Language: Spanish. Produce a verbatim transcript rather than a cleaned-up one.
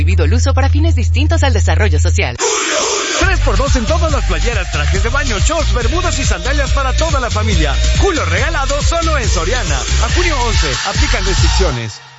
Prohibido el uso para fines distintos al desarrollo social. tres por dos en todas las playeras, trajes de baño, shorts, bermudas y sandalias para toda la familia. Julio regalado solo en Soriana. A junio once, aplican restricciones.